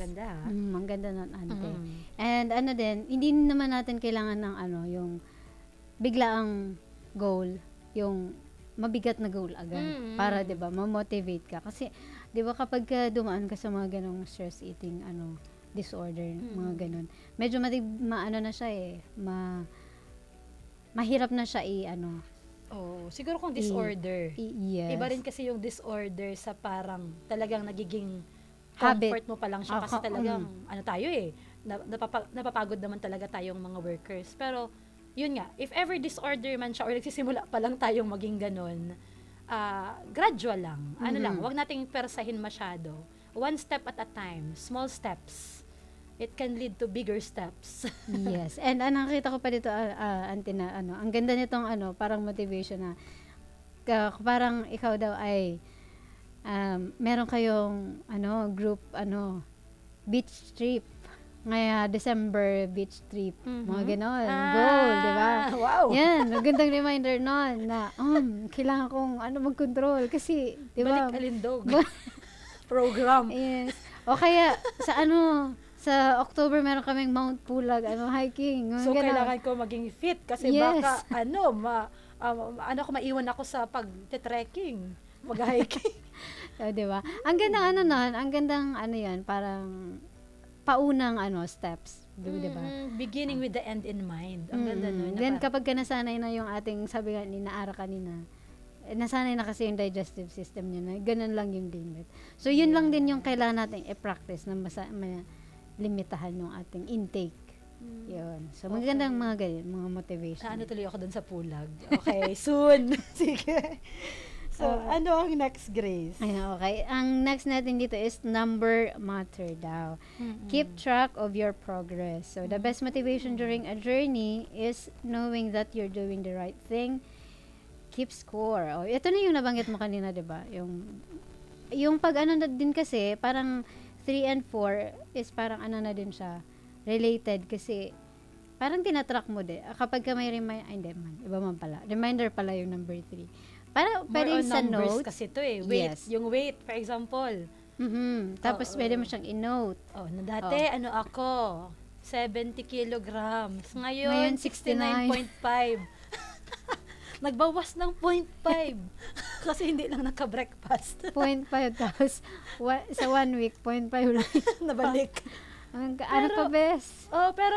Ganda, ha? Ang ganda nun, ante. Mm. And ano din, hindi naman natin kailangan ng yung biglaang goal, yung mabigat na goal agad. Para, 'di ba, ma-motivate ka. Kasi, 'di ba, kapag dumaan ka sa mga ganong stress eating disorder, mga ganon. Medyo maano na siya mahirap na siya Oh, siguro kung disorder. yes. Iba rin kasi yung disorder sa parang talagang nagiging Habit. comfort mo pa lang siya kasi talagang tayo napapagod naman talaga tayong mga workers. Pero yun nga, if ever disorder man siya or nagsisimula pa lang tayong maging ganon, gradual lang. Ano lang, wag nating persahin masyado. One step at a time, small steps. It can lead to bigger steps. Yes. And nakita ko pa dito, Auntie, na ang ganda nitong parang motivation na parang ikaw daw ay meron kayong group beach trip. Ngaya December beach trip. Mga ganon. Goal, di ba? Wow. Yan, magandang reminder nun na kailangan kong mag-control kasi, di ba? Balik alindog. Program. Yes. O kaya sa October meron kaming Mount Pulag hiking. So kailangan ko maging fit kasi yes. baka maiwan ako sa pag-trekking, mag-hiking. So, di ba? Ang gandang ang gandang yan, parang paunang steps, di ba? Beginning with the end in mind. Ang ganda nun. Then kapag nasanay na yung ating, sabi nga ni Naara kanina, nasanay na kasi yung digestive system niya na ganun lang yung limit. So yun lang din yung kailangan natin i-practice na limitahan yung ating intake. Yun. So magandang mga ganyan, mga motivation. Tuloy ako dun sa Pulag. Okay, soon. Sige. So, ano ang next, Grace? Okay. Ang next natin dito is number matter daw. Keep track of your progress. So, the best motivation during a journey is knowing that you're doing the right thing. Keep score. Ito na yung nabanggit mo kanina, diba? Yung pag na din kasi, parang 3 and 4 is parang na din siya, related kasi parang tinatrack mo din. Kapag ka may reminder, iba man pala. Reminder pala yung number 3. Para pwede sa notes kasi to weight, yes. Yung weight, for example. Tapos pwede mo siyang i-note. Dati ako 70 kilograms. Ngayon 69.5. Nagbawas ng 0.5. Kasi hindi lang naka-breakfast. 0.5 tapos sa 1 week 0.5 lang. Nabalik. Pa best? Pero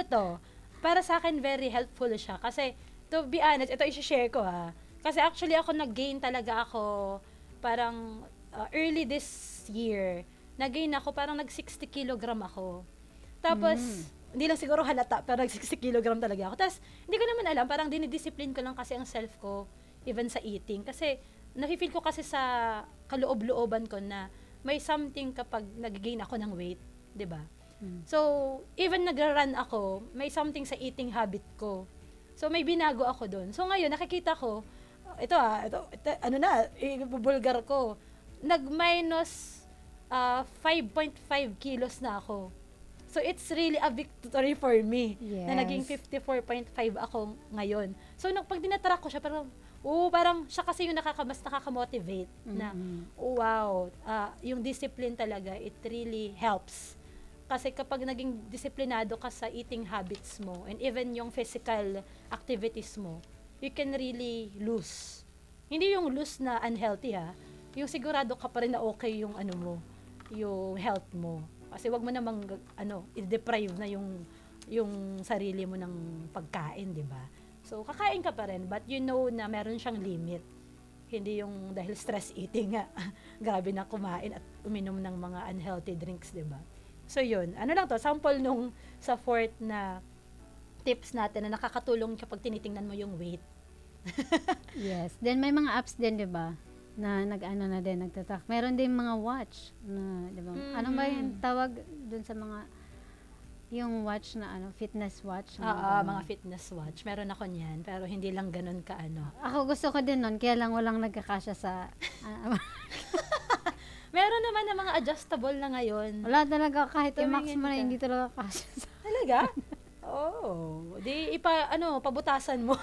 para sa akin very helpful siya kasi to be honest, ito i-share ko ha. Kasi actually ako nag-gain talaga ako parang early this year. Nag-gain ako parang nag-60 kilogram ako. Tapos hindi lang siguro halata pero nag-60 kilogram talaga ako. Tapos hindi ko naman alam, parang dinidiscipline ko lang kasi ang self ko even sa eating. Kasi nafe-feel ko kasi sa kaloob-looban ko na may something kapag nag-gain ako ng weight, 'di ba? So, even nagra-run ako, may something sa eating habit ko. So, may binago ako doon. So, ngayon, nakikita ko, ito ibubulgar ko. Nag-minus 5.5 kilos na ako. So, it's really a victory for me. Yes. Na naging 54.5 ako ngayon. So, pag dinatarak ko siya, parang siya kasi yung mas nakaka-motivate na, wow, yung discipline talaga, it really helps. Kasi kapag naging disiplinado ka sa eating habits mo, and even yung physical activities mo, you can really lose. Hindi yung lose na unhealthy yung sigurado ka pa rin na okay yung yung health mo. Kasi wag mo namang i-deprive na yung sarili mo ng pagkain, 'di ba? So kakain ka pa rin but you know na meron siyang limit. Hindi yung dahil stress eating grabe na kumain at uminom ng mga unhealthy drinks, 'di ba? So yun, lang to, sample nung sa fourth na tips natin na nakakatulong kapag tinitingnan mo yung weight. Yes. Then may mga apps din, 'di ba? Na na din nagtatrack. Meron din mga watch na, 'di ba? Ano ba yung tawag dun sa mga yung watch na fitness watch? Mga fitness watch. Meron ako niyan, pero hindi lang ganun ka Ako gusto ko din nun, kaya lang walang nagkakasya sa Meron naman na mga adjustable na ngayon. Wala talaga, kahit i-max mo na, hindi talaga kasya sa Talaga? Di pabutasan mo.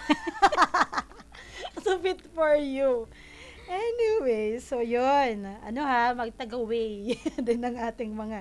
So fit for you. Anyway, so yun. Magtagaway din ng ating mga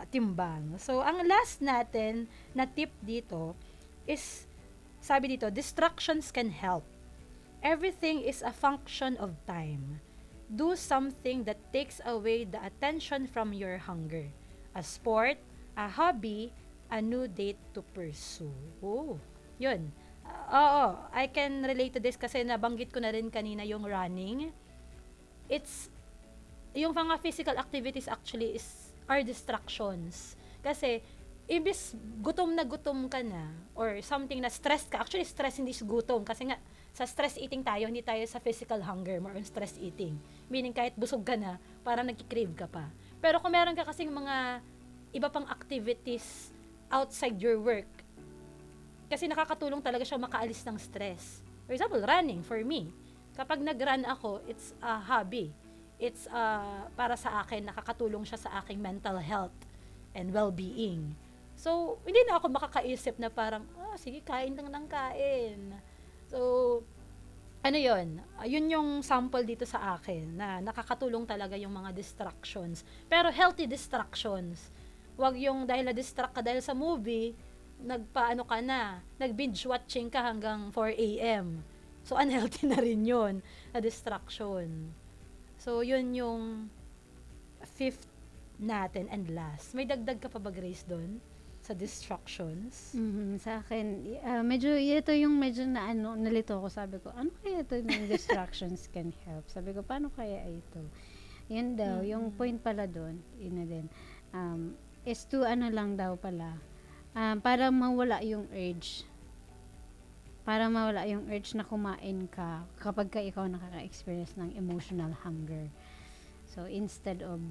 timbang. So, ang last natin na tip dito is, sabi dito, distractions can help. Everything is a function of time. Do something that takes away the attention from your hunger. A sport, a hobby, a new date to pursue. Oh, yun. Oo, I can relate to this kasi nabanggit ko na rin kanina yung running. It's, yung mga physical activities actually are distractions. Kasi, ibis gutom ka na, or something na stressed ka, actually stress hindi gutom, kasi nga, sa stress eating tayo, hindi tayo sa physical hunger, more on stress eating. Meaning kahit busog ka na, parang nagki-crave ka pa. Pero kung meron ka kasing mga iba pang activities outside your work, kasi nakakatulong talaga siya makaalis ng stress. For example, running for me. Kapag nag-run ako, it's a hobby. It's para sa akin, nakakatulong siya sa aking mental health and well-being. So, hindi na ako makakaisip na parang, sige, kain lang ng kain. So, ano yun? Yun yung sample dito sa akin na nakakatulong talaga yung mga distractions. Pero healthy distractions. Wag yung dahil na-distract ka dahil sa movie, nagpaano ka na, nag-binge watching ka hanggang 4 a.m. So, unhealthy na rin yun, na distraction. So, yun yung fifth natin and last. May dagdag ka pa ba, Grace, doon? Sa distractions? Sa akin, medyo, ito yung medyo nalito ko. Sabi ko, ano kaya ito yung distractions can help? Sabi ko, paano kaya ito? Yan daw, yung point pala doon, yun na din, is to lang daw pala, para mawala yung urge. Para mawala yung urge na kumain ka kapag ka ikaw nakaka-experience ng emotional hunger. So, instead of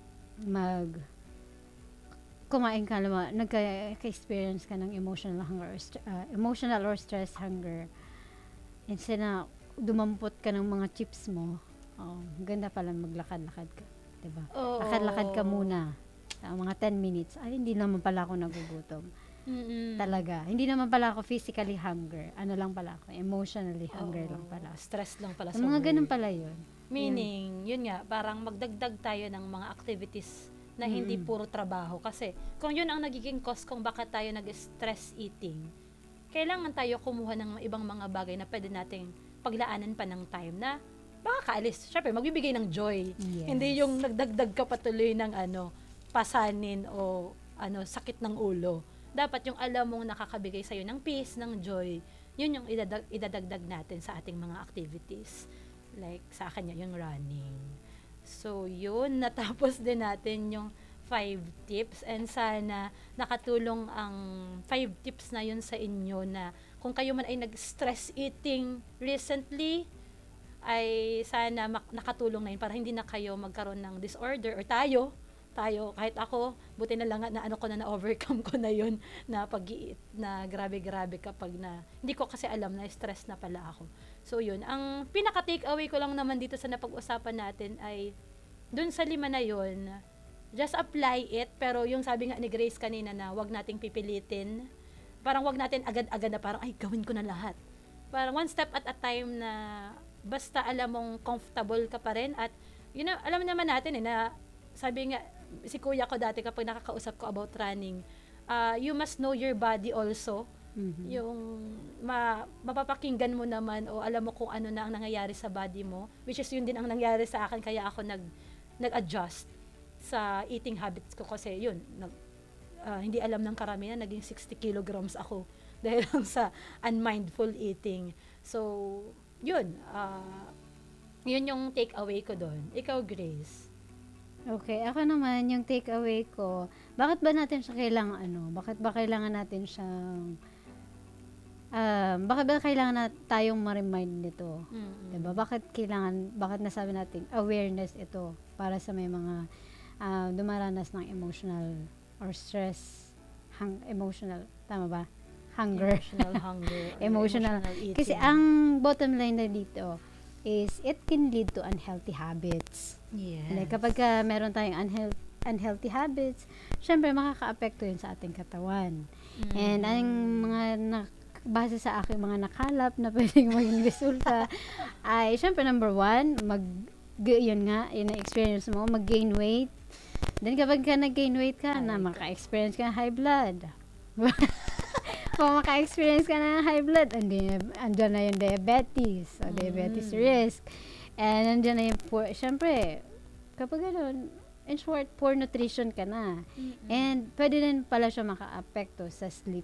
kumain ka, nagka-experience ka ng emotional hunger, emotional or stress hunger, instead na dumampot ka ng mga chips mo, ganda pala maglakad-lakad ka, diba? Lakad-lakad ka muna, mga 10 minutes, hindi naman pala ako nagugutom. Talaga, hindi naman pala ako physically hunger, lang pala ako, emotionally hunger lang pala. Stress lang pala So, sa mga work. ganun pala yun. Meaning, yun nga, parang magdagdag tayo ng mga activities na hindi puro trabaho. Kasi, kung yun ang nagiging cause kung bakit tayo nag-stress eating, kailangan tayo kumuha ng ibang mga bagay na pwede nating paglaanan pa ng time na makakaalis. Siyempre, magbibigay ng joy. Yes. Hindi yung nagdagdag ka patuloy ng pasanin o sakit ng ulo. Dapat yung alam mong nakakabigay sa'yo ng peace, ng joy, yun yung idadagdag natin sa ating mga activities. Like, sa akin yung running. So, yun, natapos din natin yung 5 tips and sana nakatulong ang 5 tips na yun sa inyo na kung kayo man ay nag-stress eating recently, ay sana nakatulong na yun para hindi na kayo magkaroon ng disorder or tayo, kahit ako, buti na lang na ko na-overcome ko na yun na pag-iit na grabe-grabe kapag hindi ko kasi alam na stress na pala ako. So yun, ang pinaka-take away ko lang naman dito sa napag-usapan natin ay dun sa 5 na yun, just apply it, pero yung sabi nga ni Grace kanina na wag nating pipilitin, parang wag natin agad-agad na parang, gawin ko na lahat. Parang one step at a time na basta alam mong comfortable ka pa rin at yun, alam naman natin na sabi nga, si kuya ko dati kapag nakakausap ko about running, you must know your body also. Yung mapapakinggan mo naman o alam mo kung ano na ang nangyayari sa body mo, which is yun din ang nangyari sa akin, kaya ako nag-adjust sa eating habits ko kasi yun, hindi alam ng karamihan, naging 60 kilograms ako dahil lang sa unmindful eating. So, yun, yun yung take away ko doon. Ikaw, Grace? Okay, ako naman, yung take away ko, bakit ba natin siya kailangan, bakit ba kailangan natin siyang, bakit ba kailangan na tayong ma-remind nito? Diba? Bakit nasabi natin, awareness ito para sa may mga dumaranas ng emotional or stress, emotional, tama ba? Hunger. Emotional hunger. Emotional eating. Kasi ang bottom line na dito is it can lead to unhealthy habits. Yes. Like, kapag meron tayong unhealthy habits, syempre makaka-apekto yun sa ating katawan. And ang mga base sa aking mga nakalap na pwedeng maging resulta ay syempre number 1, yun na experience mo, mag-gain weight. Then kapag ka nag-gain weight ka na, Aray ko. maka-experience ka ng high blood. Kung maka-experience ka na ng high blood, andyan na yung diabetes, o diabetes risk. And andyan na yung syempre, kapag gano'n, in short, poor nutrition ka na. And pwede din pala siya maka-apekto sa sleep.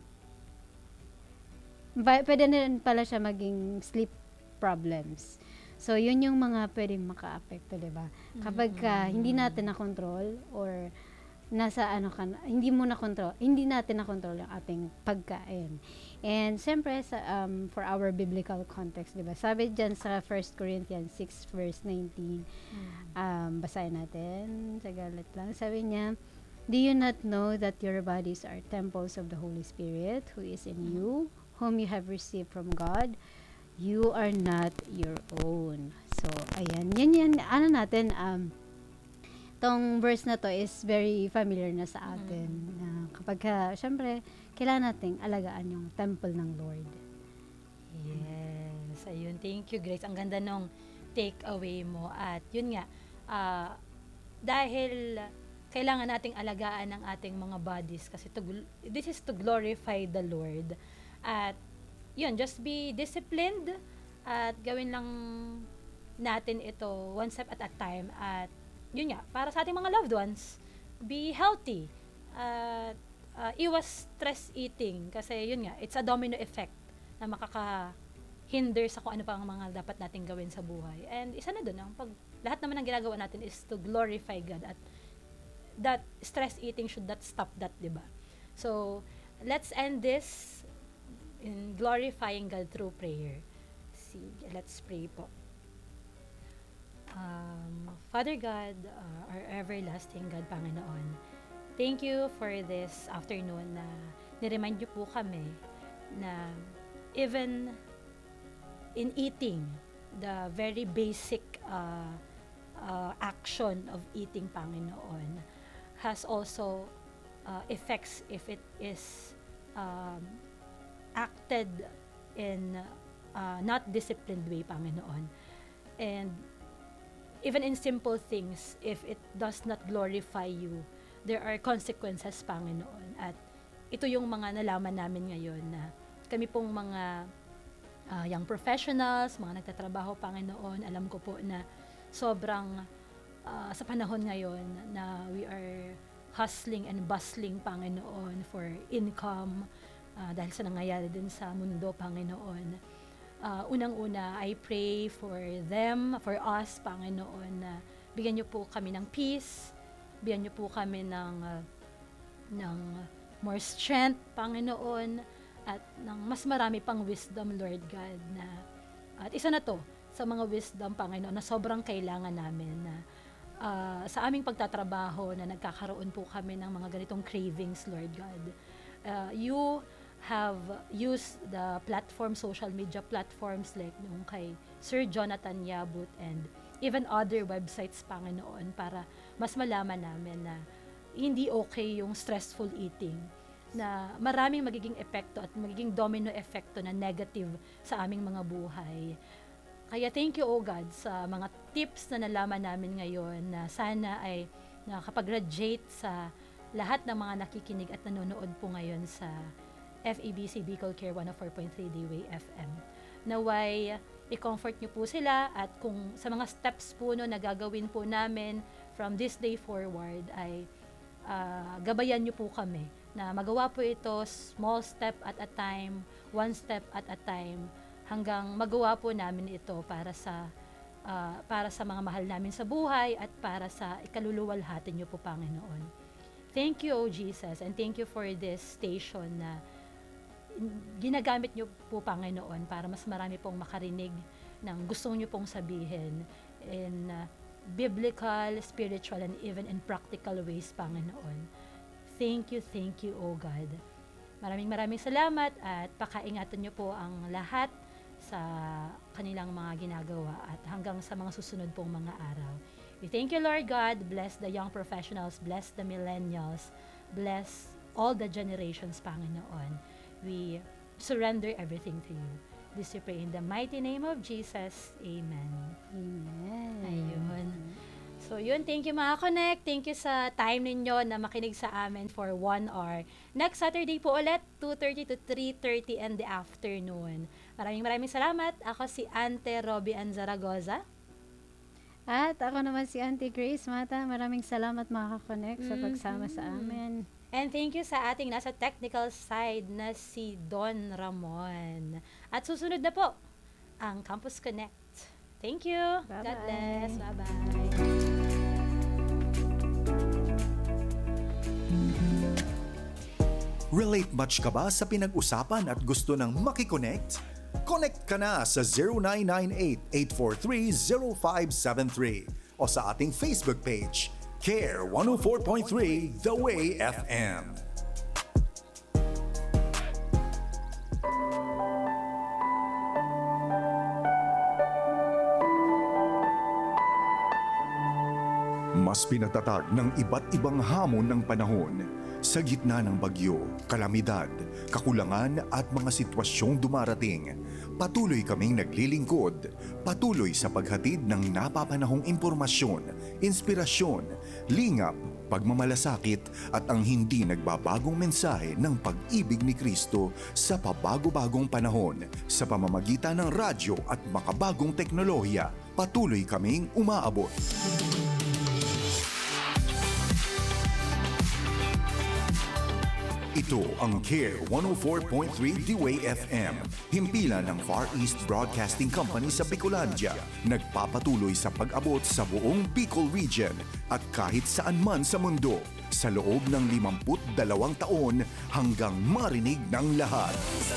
Pwede din pala siya maging sleep problems. So, yun yung mga pwedeng maka-apekto, di ba? Kapag hindi natin na-control or nasa ano ka na, hindi natin na-control yung ating pagkain. And siyempre, for our biblical context, di ba? Sabi dyan sa 1 Corinthians 6 verse 19, basahin natin, sagalit lang. Sabi niya, do you not know that your bodies are temples of the Holy Spirit who is in you, whom you have received from God? You are not your own. So, ayan. Yan, ano natin, tong verse na to is very familiar na sa atin. Kapag syempre, kailangan nating alagaan yung temple ng Lord. Yes. Ayun. Thank you, Grace. Ang ganda nung take-away mo. At yun nga, dahil kailangan nating alagaan ang ating mga bodies kasi this is to glorify the Lord. At yun, just be disciplined at gawin lang natin ito one step at a time. At yun nga, para sa ating mga loved ones, be healthy. At iwas stress eating kasi yun nga, it's a domino effect na makaka-hinder sa kung ano pa ang mga dapat nating gawin sa buhay. And isa na dun, lahat naman ng ginagawa natin is to glorify God at that stress eating should not stop that, diba? So, let's end this in glorifying God through prayer. Sige, let's pray po. Father God, our everlasting God, Panginoon, thank you for this afternoon na niremind niyo po kami na even in eating, the very basic action of eating, Panginoon, has also effects if it is acted in not disciplined way, Panginoon. And even in simple things, if it does not glorify you, there are consequences, Panginoon. At ito yung mga nalaman namin ngayon na kami pong mga young professionals, mga nagtatrabaho, Panginoon, alam ko po na sobrang sa panahon ngayon na we are hustling and bustling, Panginoon, for income, dahil sa nangyayari din sa mundo, Panginoon. Unang-una, I pray for them, for us, Panginoon, na bigyan niyo po kami ng peace, bigyan niyo po kami ng more strength, Panginoon, at ng mas marami pang wisdom, Lord God, at isa na to sa mga wisdom, Panginoon, na sobrang kailangan namin na sa aming pagtatrabaho na nagkakaroon po kami ng mga ganitong cravings, Lord God. You have used the social media platforms like nung kay Sir Jonathan Yabut and even other websites, Panginoon, para mas malaman namin na hindi okay yung stressful eating, na maraming magiging epekto at magiging domino epekto na negative sa aming mga buhay. Kaya thank you, O God, sa mga tips na nalaman namin ngayon na sana ay nakapag-radiate sa lahat ng mga nakikinig at nanonood po ngayon sa FEBC Bicol Care 104.3 D-Way FM. Naway i-comfort niyo po sila at kung sa mga steps po na gagawin po namin from this day forward ay gabayan niyo po kami na magawa po ito small step at a time, one step at a time, hanggang magawa po namin ito para sa mga mahal namin sa buhay at para sa ikaluluwalhati niyo po, Panginoon. Thank you, O Jesus, and thank you for this station na ginagamit niyo po, Panginoon, para mas marami pong makarinig ng gusto niyo pong sabihin in biblical, spiritual, and even in practical ways, Panginoon. Thank you, O God. Maraming salamat at pakaingatan niyo po ang lahat sa kanilang mga ginagawa at hanggang sa mga susunod pong mga araw. We thank you, Lord God. Bless the young professionals, bless the millennials, bless all the generations, Panginoon. We surrender everything to you. This we pray in the mighty name of Jesus. Amen. Amen. Ayun. So yun, thank you mga Connect. Thank you sa time ninyo na makinig sa amin for 1 hour. Next Saturday po ulit, 2:30 to 3:30 in the afternoon. Maraming salamat. Ako si Ante Robbie Ann Zaragoza. At ako naman si Auntie Grace Mata. Maraming salamat mga ka-connect sa pagsama sa amin. And thank you sa ating nasa technical side na si Don Ramon. At susunod na po, ang Campus Connect. Thank you. Bye-bye. God bless. Bye-bye. Relate much ka ba sa pinag-usapan at gusto nang makiconnect? Connect ka na sa 0998-843-0573 o sa ating Facebook page, Care 104.3 The Way FM. Mas pinatatag ng iba't ibang hamon ng panahon sa gitna ng bagyo, kalamidad, kakulangan at mga sitwasyong dumarating. Patuloy kaming naglilingkod, patuloy sa paghatid ng napapanahong impormasyon, inspirasyon, lingap, pagmamalasakit at ang hindi nagbabagong mensahe ng pag-ibig ni Kristo sa pabago-bagong panahon sa pamamagitan ng radyo at makabagong teknolohiya. Patuloy kaming umaabot. Ito ang Care 104.3 D-Way FM, himpilan ng Far East Broadcasting Company sa Bicolandia, nagpapatuloy sa pag-abot sa buong Bicol Region at kahit saan man sa mundo, sa loob ng 52 taon hanggang marinig ng lahat.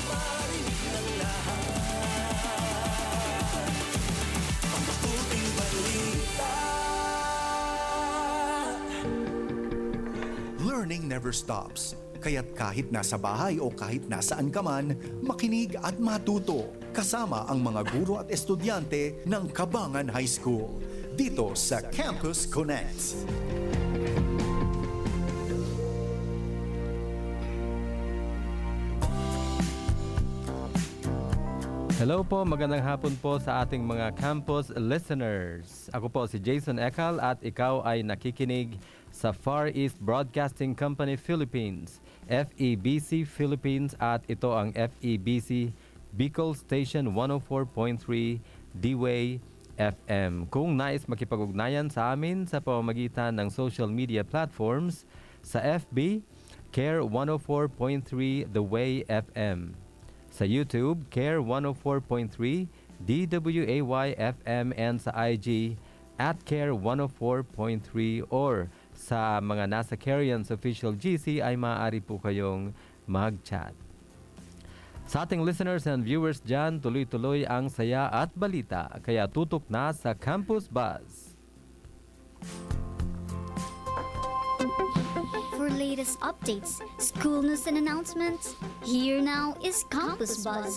Learning never stops. Kaya't kahit nasa bahay o kahit nasaan ka man, makinig at matuto kasama ang mga guro at estudyante ng Cabangan High School dito sa Campus Connect. Hello po, magandang hapon po sa ating mga campus listeners. Ako po si Jason Ekal at ikaw ay nakikinig sa Far East Broadcasting Company Philippines, FEBC Philippines, at ito ang FEBC Bicol Station 104.3 D-Way FM. Kung nais makipag-ugnayan sa amin sa pamamagitan ng social media platforms, sa FB, Care 104.3 The Way FM. Sa YouTube, Care 104.3 DWAY FM, and sa IG at Care 104.3, or sa mga nasa Carians Official GC ay maaari po kayong mag-chat. Sa ating listeners and viewers dyan, tuloy-tuloy ang saya at balita, kaya tutok na sa Campus Buzz. For latest updates, school news and announcements, here now is Campus Buzz.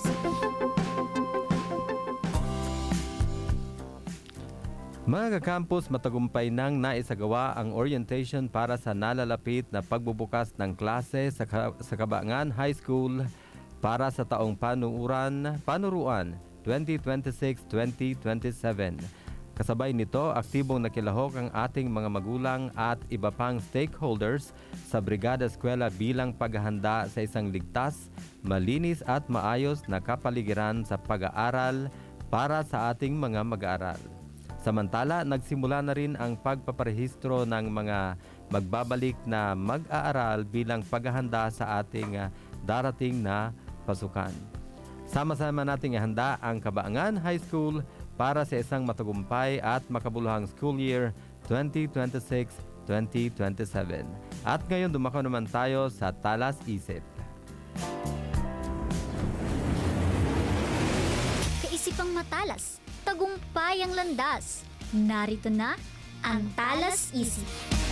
Mga ka-campus, matagumpay nang naisagawa ang orientation para sa nalalapit na pagbubukas ng klase sa Cabangan High School para sa taong panuruan 2026-2027. Kasabay nito, aktibong nakilahok ang ating mga magulang at iba pang stakeholders sa Brigada Eskwela bilang paghahanda sa isang ligtas, malinis at maayos na kapaligiran sa pag-aaral para sa ating mga mag-aaral. Samantala, nagsimula na rin ang pagpaparehistro ng mga magbabalik na mag-aaral bilang paghahanda sa ating darating na pasukan. Sama-sama nating ihanda ang Cabangan High School para sa isang matagumpay at makabuluhang school year 2026-2027. At ngayon dumako naman tayo sa Talas Isip. Kaisipang matalas, tagumpay ang landas. Narito na ang Talas Isip.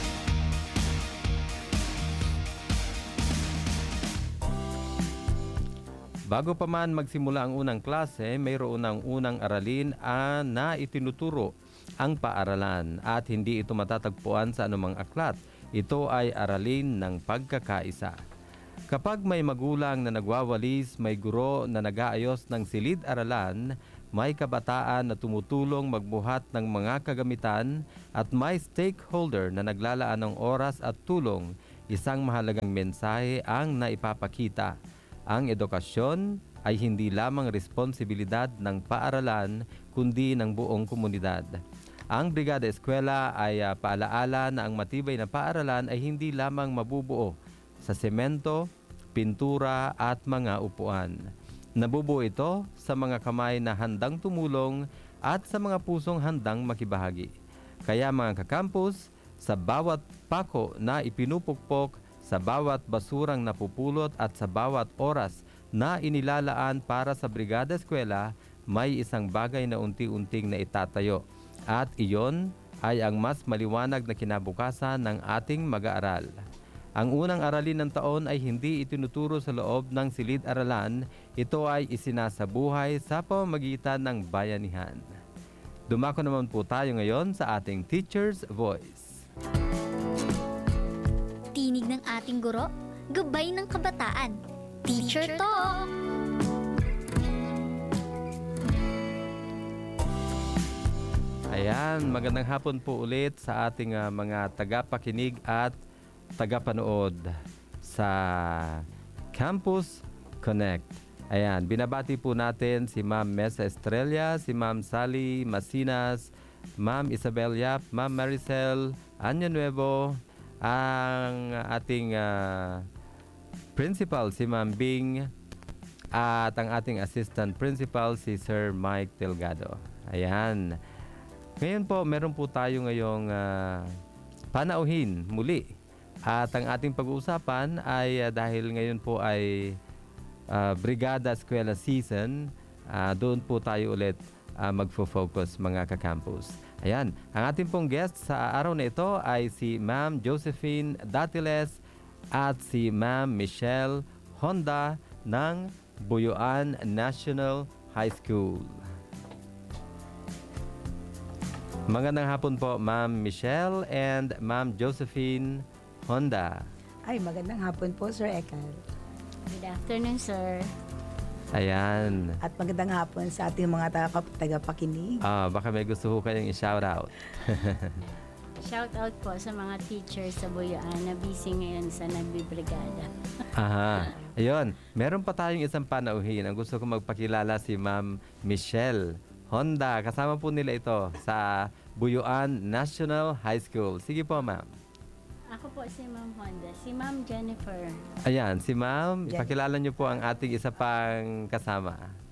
Bago pa man magsimula ang unang klase, mayroon ang unang aralin na itinuturo ang paaralan at hindi ito matatagpuan sa anumang aklat. Ito ay aralin ng pagkakaisa. Kapag may magulang na nagwawalis, may guro na nag-aayos ng silid-aralan, may kabataan na tumutulong magbuhat ng mga kagamitan, at may stakeholder na naglalaan ng oras at tulong, isang mahalagang mensahe ang naipapakita. Ang edukasyon ay hindi lamang responsibilidad ng paaralan, kundi ng buong komunidad. Ang Brigada Eskwela ay paalaala na ang matibay na paaralan ay hindi lamang mabubuo sa semento, pintura at mga upuan. Nabubuo ito sa mga kamay na handang tumulong at sa mga pusong handang makibahagi. Kaya mga kakampus, sa bawat pako na ipinupukpok, sa bawat basurang napupulot at sa bawat oras na inilalaan para sa Brigada Eskwela, may isang bagay na unti-unting na itatayo. At iyon ay ang mas maliwanag na kinabukasan ng ating mag-aaral. Ang unang aralin ng taon ay hindi itinuturo sa loob ng silid-aralan, ito ay isinasabuhay sa pamamagitan ng bayanihan. Dumako naman po tayo ngayon sa ating Teacher's Voice. Tinig ng ating guro, gabay ng kabataan. Teacher Talk! Ayan, magandang hapon po ulit sa ating mga tagapakinig at tagapanood sa Campus Connect. Ayan, binabati po natin si Ma'am Mesa Estrella, si Ma'am Sally Masinas, Ma'am Isabel Yap, Ma'am Maricel Anya Nuevo, ang ating principal si Ma'am Bing, at ang ating assistant principal si Sir Mike Delgado. Ayan. Ngayon po, meron po tayo ngayong panauhin muli. At ang ating pag-uusapan ay dahil ngayon po ay Brigada Eskwela Season, doon po tayo ulit magfo-focus mga kakampus. Ayan, ang ating pong guest sa araw na ito ay si Ma'am Josephine Datiles at si Ma'am Michelle Honda ng Buyuan National High School. Magandang hapon po, Ma'am Michelle and Ma'am Josephine Honda. Ay, magandang hapon po, Sir Ekal. Good afternoon, sir. Ayan. At magandang hapon sa ating mga tagapakinig. Baka may gusto ko kayong i-shout out. Shout out po sa mga teachers sa Buyuan na busy ngayon sa nagbibrigada. Aha. Ayun, meron pa tayong isang panauhin. Ang gusto ko magpakilala si Ma'am Michelle Honda. Kasama po nila ito sa Buyuan National High School. Sige po, Ma'am. Ako po si Ma'am Honda. Si Ma'am Jennifer. Ayan, si Ma'am. Ipakilala niyo po ang ating isa pang kasama.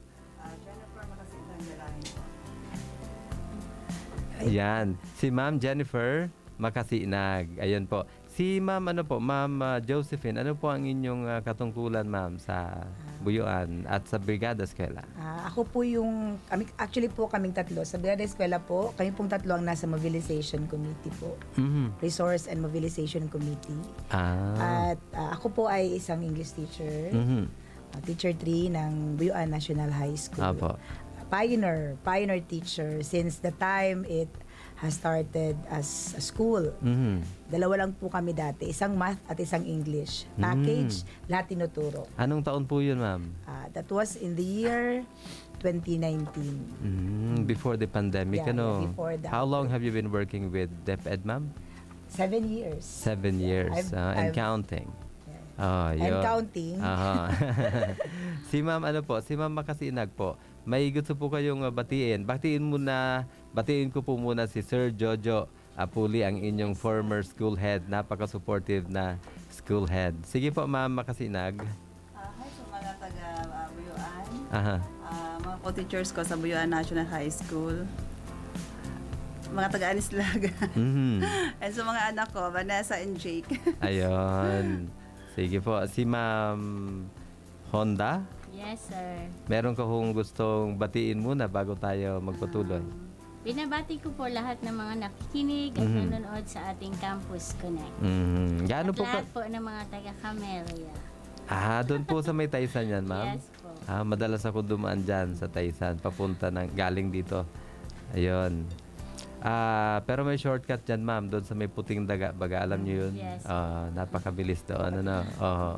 Ayan, si Ma'am Jennifer Makasinag. Ayan po. Si Ma'am, Ma'am Josephine, ano po ang inyong katungkulan, Ma'am, sa Buyuan at sa Brigada Eskwela? Ako po actually po kaming tatlo. Sa Brigada Eskwela po, kami pong tatlo ang nasa Mobilization Committee po. Mhm. Resource and Mobilization Committee. Ah. At ako po ay isang English teacher. Mhm. Teacher 3 ng Buyuan National High School. Apo. Pioneer teacher since the time it has started as a school. Mhm. Dalawa lang po kami dati, isang math at isang English. Package, lahat tinuturo. Anong taon po yun, Ma'am? That was in the year 2019. Before the pandemic, Yeah, ano? yeah, before that. How long have you been working with DepEd, Ma'am? 7 years. 7 years. And counting. Oh, I'm yun. counting. Aha. Si Ma'am, si Ma'am Makasinag po. May gusto po kayong batiin. Batiin ko po muna si Sir Jojo Apuli, ang inyong former school head. Napaka-supportive na school head. Sige po, Ma'am Makasinag. Hi sa mga taga-Buyuan, Aha. mga co-teachers ko sa Buyuan National High School, mga taga-Anislaga, Mhm. and sa mga anak ko, Vanessa and Jake. Ayun. Sige po. Si Ma'am Honda, Yes, sir. meron ka kung gustong batiin muna bago tayo magpatuloy. Binabati ko po lahat ng mga nakikinig at nanonood sa ating Campus Connect. Gaano At po lahat po ng mga taga-Camellia. doon po sa may Taysan yan, Ma'am? Yes po. Madalas ako dumaan dyan sa Taysan, papunta galing dito. Ayun. Pero may shortcut dyan, Ma'am, doon sa may puting daga. Baga, alam niyo yun? Yes. Napakabilis doon. Ano? Oo.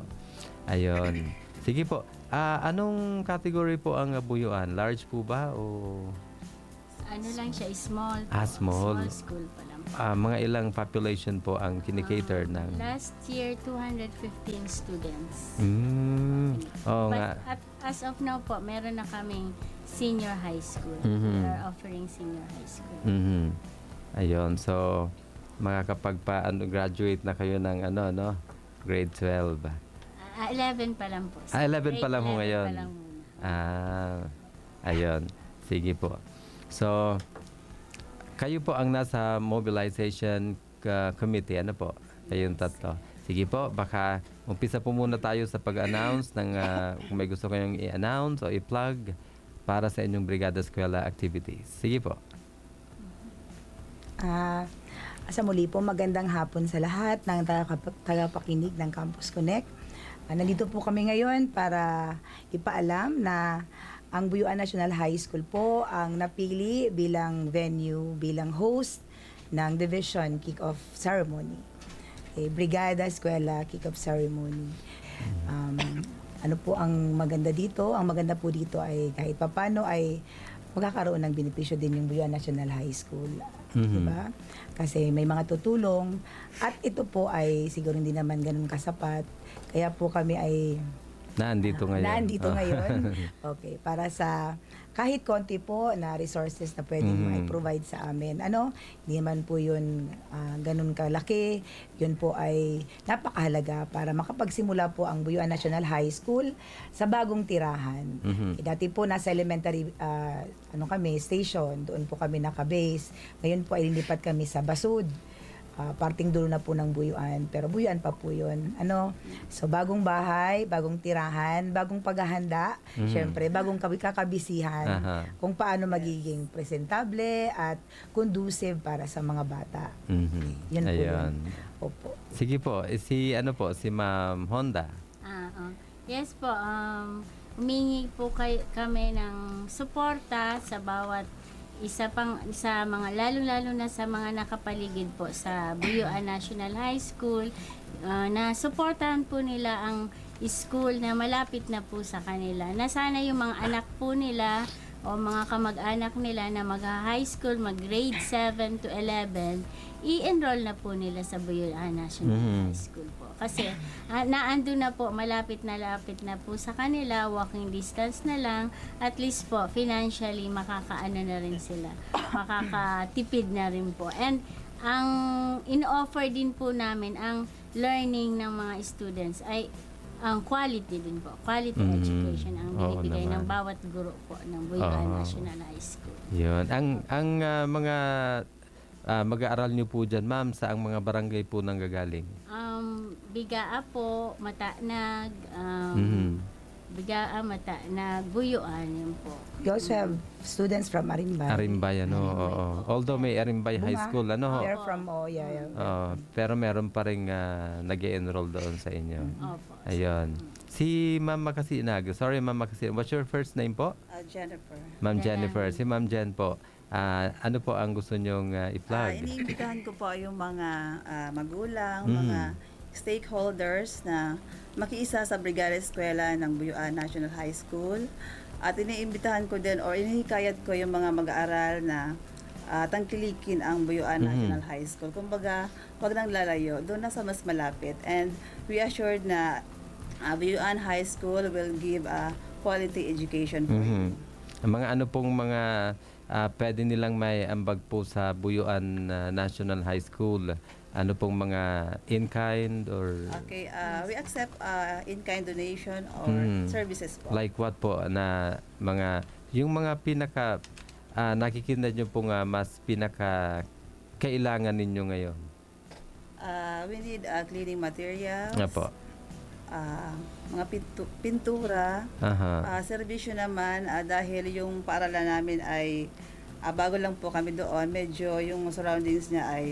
Ayun. Sige po. Anong category po ang buyuan? Large po ba o Ano lang siya, small. small. Small school pa lang po. mga ilang population po ang kinikater ng... Last year, 215 students. Oo But nga. as of now po, meron na kaming senior high school. Mhm. We are offering senior high school. Mhm. Ayun. So, graduate na kayo ng grade 12. 11 pa lang po. 11 pa lang ho 11 ngayon. pa lang muna. Ayun. Sige po. So, kayo po ang nasa mobilization committee. Ano po? Kayong tatlo. Sige po, baka umpisa po muna tayo sa pag-announce ng kung may gusto kayong i-announce o i-plug para sa inyong Brigada Eskwela activities. Sige po. Sa muli po, magandang hapon sa lahat ng tagapakinig ng Campus Connect. Nandito po kami ngayon para ipaalam na ang Buyuan National High School po ang napili bilang venue, bilang host ng Division Kick-Off Ceremony. Brigada Eskwela Kick-Off Ceremony. Ano po ang maganda dito? Ang maganda po dito ay kahit papano ay magkakaroon ng benepisyo din yung Buyuan National High School. Diba? Kasi may mga tutulong at ito po ay siguro hindi naman ganun kasapat. Kaya po kami ay Nandito ngayon. Okay, para sa kahit konti po na resources na pwedeng mai-provide sa amin. Hindi naman po yun ganun kalaki. Yun po ay napakahalaga para makapagsimula po ang Buyuan National High School sa bagong tirahan. Dati po nasa elementary station, doon po kami naka-base. Ngayon po ay lilipat kami sa Basud. Parting dulo na po ng Buyuan, pero Buyuan pa po yun. So bagong bahay, bagong tirahan, bagong paghahanda, syempre bagong kakabisihan kung paano magiging presentable at conducive para sa mga bata. Yun po yun. Opo. Sige po, si Ma'am Honda. Yes po, humingi po kami ng suporta sa bawat isa mga lalo na sa mga nakapaligid po sa Buyuan National High School, na suportahan po nila ang school na malapit na po sa kanila. Na sana yung mga anak po nila o mga kamag-anak nila na mag-high school, mag-grade 7 to 11, i-enroll na po nila sa Buyuan National High School po. Kasi naando na po, malapit na po sa kanila, walking distance na lang, at least po, financially, makakaano na rin sila, makakatipid na rin po. And ang in-offer din po namin, ang learning ng mga students ay ang quality din po. Quality education ang binibigay ng bawat guro po ng Buyuan National High School. Yun. Ang mga mag-aaral niyo po dyan, ma'am, sa ang mga barangay po nang gagaling? Bigaa po, Mataanag, Bigaa, Mataanag, Buyuan, yun po. We also have students from Arimbay. Arimbay, oo. Although may Arimbay High School, They're from, pero meron pa rin nag-enroll doon sa inyo. Opo. Ayun. Si Ma'am Makasinag. Sorry, Ma'am Makasinag. What's your first name po? Jennifer. Ma'am Jennifer. Si Ma'am Jen po. Ano po ang gusto nyong i-plug? Iniimbitahan ko po yung mga magulang, mga stakeholders na makiisa sa Brigada Eskwela ng Buyuan National High School. At iniimbitahan ko din or inihikayat ko yung mga mag-aaral na tangkilikin ang Buyuan National High School. Kumbaga, wag nang lalayo, doon na sa mas malapit. And we assured na Buyuan High School will give a quality education for you. Ang mga ano pong mga pwede nilang may ambag po sa Buyuan National High School? Ano pong mga in-kind or... Okay, we accept in-kind donation or services po. Like what po na yung mga pinaka nakikinda nyo pong mas pinaka kailangan ninyo ngayon? We need cleaning materials. Nga po. Mga pintura. Serbisyo naman dahil yung paaralan namin ay bago lang po kami doon, medyo yung surroundings niya ay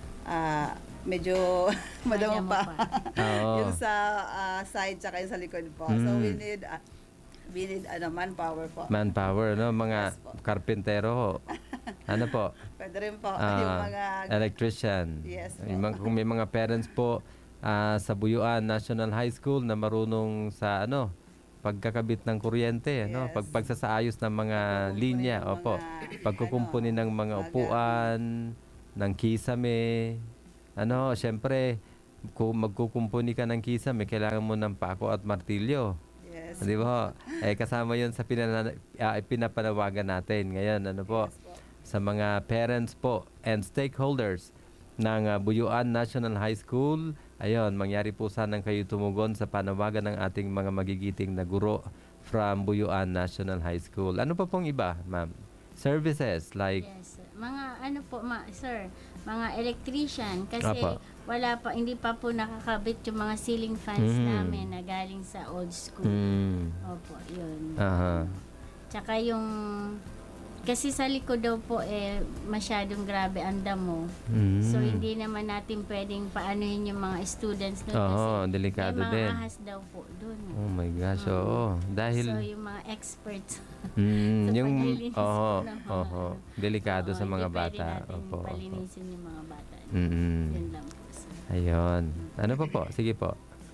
medyo madamo pa. Yung sa side tsaka yung sa likod po. So we need manpower po. Manpower, no? Mga karpentero ho. Ano po? Pwede rin po. Yung mga electrician. Yes po. Kung may mga parents po sa Buyuan National High School na marunong sa pagkakabit ng kuryente, Yes. pagsasaayos ng mga linya, pagkukumpuni ng mga upuan, ng kisame, syempre, kung magkukumpuni ka ng kisame, kailangan mo ng pako at martilyo. Yes. Di ba? Kasama yun sa pinapanawagan natin. Ngayon, sa mga parents po and stakeholders ng Buyuan National High School, ayun, mangyari po sanang kayo tumugon sa panawagan ng ating mga magigiting na guro from Buyuan National High School. Ano pa pong iba, ma'am? Services like... Yes. Mga sir, mga electrician kasi Apo. hindi pa po nakakabit yung mga ceiling fans namin na galing sa old school. Opo, yun. Aha. Tsaka yung kasi sa likod daw po masyadong grabe ang damo. So hindi naman natin pwedeng paanuhin yung mga students doon kasi delikado may mga din. ahas daw po doon. Oh my gosh, oo. Dahil... So yung mga experts yung paglilinis po ng mga delikado sa mga hindi bata. pwede natin Opo. palinisin yung mga bata. Mm. Yun lang po. Sir. Ayun. Ano pa po? Sige po.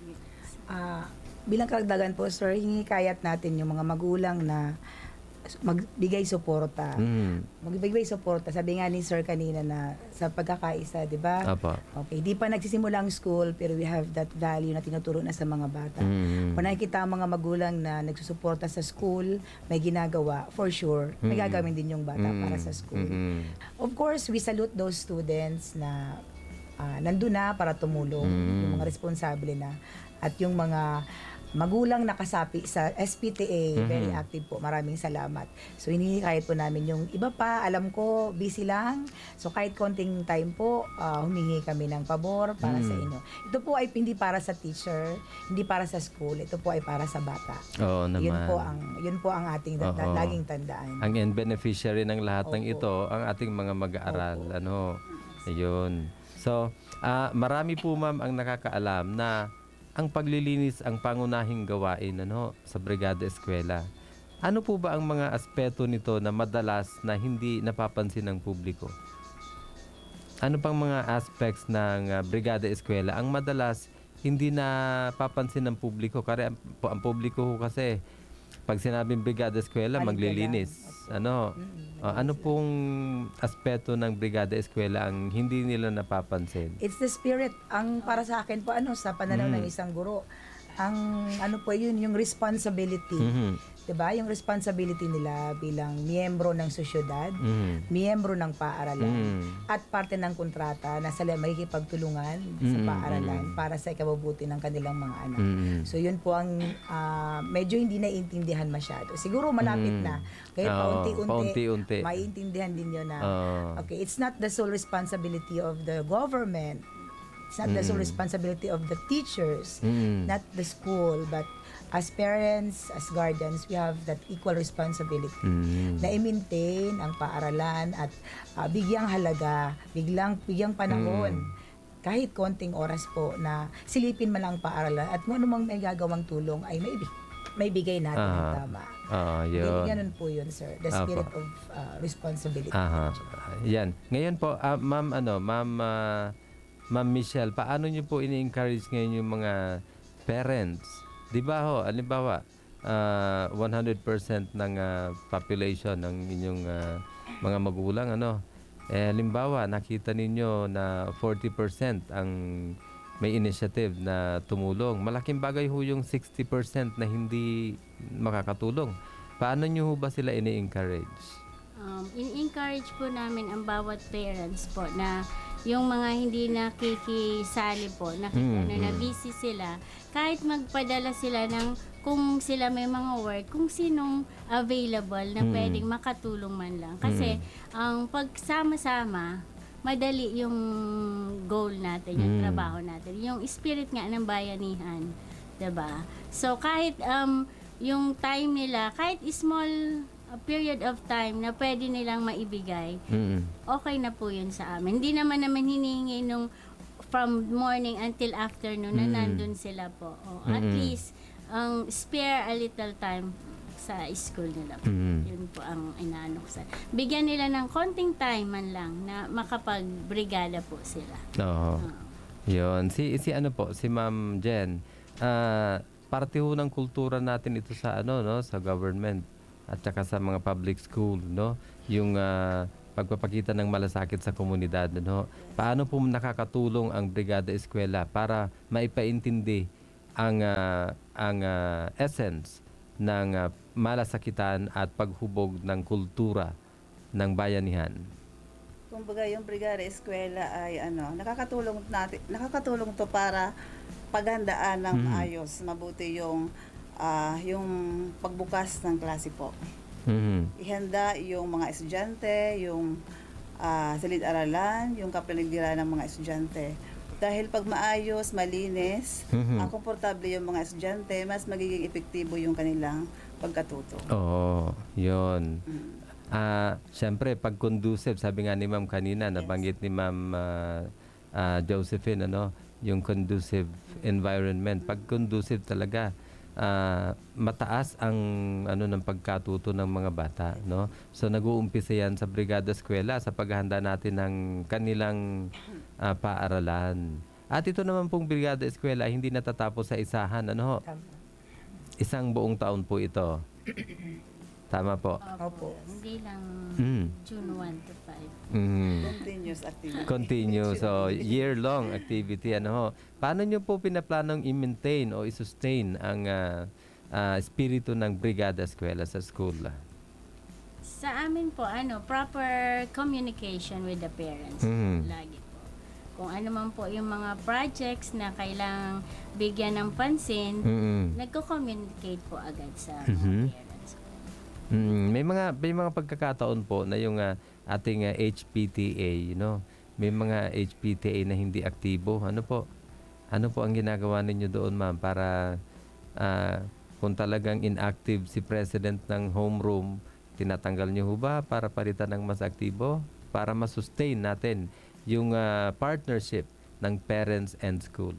Bilang karagdagan po, sir, hingikayat natin yung mga magulang na magbigay suporta. Magbigay suporta. Sabi nga ni sir kanina na sa pagkakaisa, di ba? Opo. Okay, di pa nagsisimula ang school pero we have that value na tinuturo na sa mga bata. Kung nakikita ang mga magulang na nagsusuporta sa school, may ginagawa, for sure, may gagawin din yung bata para sa school. Of course, we salute those students na nandun na para tumulong, yung mga responsable na, at yung mga magulang nakasapi sa SPTA, very active po. Maraming salamat. So, hinikayat po namin yung iba pa. Alam ko, busy lang. So, kahit konting time po, humingi kami ng pabor para sa inyo. Ito po ay hindi para sa teacher, hindi para sa school. Ito po ay para sa bata. Oo naman. Yun po ang ating laging tandaan. Ang end beneficiary ng lahat ng Opo. ito, ang ating mga mag-aaral. Ayun. So, marami po ma'am ang nakakaalam na ang paglilinis ang pangunahing gawain sa Brigada Eskwela. Ano po ba ang mga aspeto nito na madalas na hindi napapansin ng publiko? Ano pang mga aspects ng Brigada Eskwela ang madalas hindi napapansin ng publiko? Kaya ang publiko kasi pag sinabing Brigada Eskwela, maglilinis. Ano pong aspeto ng Brigada Eskwela ang hindi nila napapansin? It's the spirit. Ang para sa akin po, sa pananaw ng isang guro, ang yung responsibility. Diba? Yung responsibility nila bilang miyembro ng sosyedad, miyembro ng paaralan, at parte ng kontrata na sila makikipagtulungan sa paaralan para sa ikabubuti ng kanilang mga anak. So yun po ang medyo hindi naiintindihan masyado. Siguro malapit na. Kaya paunti-unti, maiintindihan din yun na, okay, it's not the sole responsibility of the government. It's not the sole responsibility of the teachers, not the school, but as parents, as guardians, we have that equal responsibility na i-maintain ang paaralan at bigyang halaga, bigyang panahon, kahit konting oras po na silipin man lang ang paaralan at kung anumang may gagawang tulong ay may bigay natin ng tama. Yun. Ganun po yun, sir. The spirit of responsibility. Yan. Ngayon po, Ma'am Michelle, paano niyo po ini-encourage ngayon yung mga parents? Di ba halimbawa, 100% ng population ng inyong mga magulang, halimbawa, nakita ninyo na 40% ang may initiative na tumulong. Malaking bagay ho yung 60% na hindi makakatulong. Paano niyo ba sila ini-encourage? In-encourage po namin ang bawat parents po na yung mga hindi nakikisali po, na busy sila, kahit magpadala sila ng kung sila may mga work, kung sinong available na pwedeng makatulong man lang. Kasi ang pagsama-sama, madali yung goal natin, yung trabaho natin, yung spirit nga ng bayanihan, 'di ba? So kahit yung time nila, kahit small period of time na pwede nilang maibigay, okay na po yun sa amin. Hindi naman hinihingi nung from morning until afternoon na nandun sila po. At least, spare a little time sa school nila po. Yun po ang inaano ko sa. Bigyan nila ng konting time man lang na makapag-brigada po sila. Yun. Si ano po, si Ma'am Jen, parte ho ng kultura natin ito sa ano, no, sa government at saka sa mga public school, no, yung pagpapakita ng malasakit sa komunidad, no. Paano po nakakatulong ang Brigada Eskwela para maipaintindi ang essence ng malasakitan at paghubog ng kultura ng bayanihan? Kumbaga yung Brigada Eskwela ay nakakatulong to para paghandaan ng maayos, mabuti yung pagbukas ng klase po. Ihanda yung mga estudyante, yung silid-aralan, yung kapaligiran ng mga estudyante. Dahil pag maayos, malinis, komportable yung mga estudyante, mas magiging epektibo yung kanilang pagkatuto. Oo, yun. Siyempre, pag conducive, sabi nga ni Ma'am kanina, nabanggit ni Ma'am Josephine, yung conducive environment. Pag conducive talaga, mataas ang ng pagkatuto ng mga bata, no? So nag-uumpisa yan sa Brigada Eskwela sa paghahanda natin ng kanilang paaralan. At ito naman pong Brigada Eskwela hindi natatapos sa isahan, Isang buong taon po ito. Tama po. Opo. Hindi lang June 1 to 5. Continuous activity. Continue. So, year-long activity. Paano nyo po pinaplanong i-maintain o i-sustain ang espiritu ng Brigada Eskwela sa school? Sa amin po, proper communication with the parents. Lagi po. Kung ano man po yung mga projects na kailangang bigyan ng pansin, nagko-communicate po agad sa mga parents. May mga pagkakataon po na yung ating HPTA, may mga HPTA na hindi aktibo. Ano po ang ginagawa ninyo doon, ma'am, para kung talagang inactive si president ng homeroom, tinatanggal niyo ba para palitan ng mas aktibo para ma-sustain natin yung partnership ng parents and school?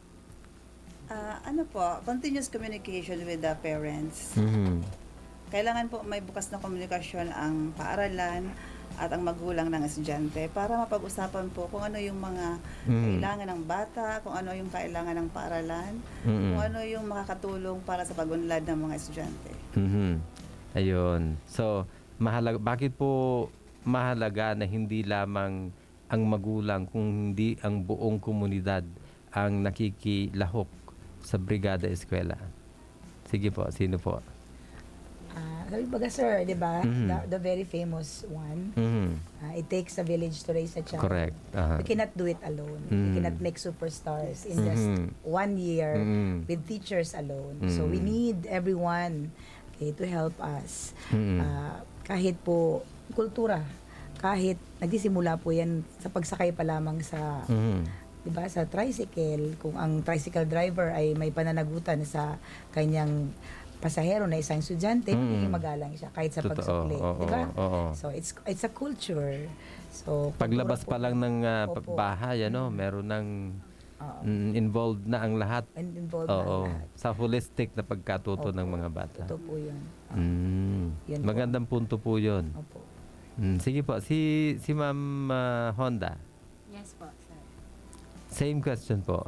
Continuous communication with the parents. Kailangan po may bukas na komunikasyon ang paaralan at ang magulang ng estudyante para mapag-usapan po kung ano yung mga kailangan ng bata, kung ano yung kailangan ng paaralan, kung ano yung makakatulong para sa pag-unlad ng mga estudyante. Ayun. So, bakit po mahalaga na hindi lamang ang magulang kung hindi ang buong komunidad ang nakikilahok sa Brigada Eskwela? Sige po, sino po? Sabi baga sir, di ba? The very famous one. It takes a village to raise a child. Correct. We cannot do it alone. We cannot make superstars in just 1 year with teachers alone. So we need everyone to help us. Kahit po kultura, kahit nagsisimula po yan sa pagsakay pa lamang sa diba, sa tricycle, kung ang tricycle driver ay may pananagutan sa kanyang pasahero na isang estudyante, magiging magalang siya kahit sa pagsukli, diba? So it's a culture. So paglabas pa lang ng bahay, meron ng involved na ang lahat. Involved na ang lahat. Sa holistic na pagkatuto ng mga bata. Ito po 'yun. Yun Magandang punto po 'yun. Opo. Sige po, si Ma'am Honda. Yes po, sir. Same question po.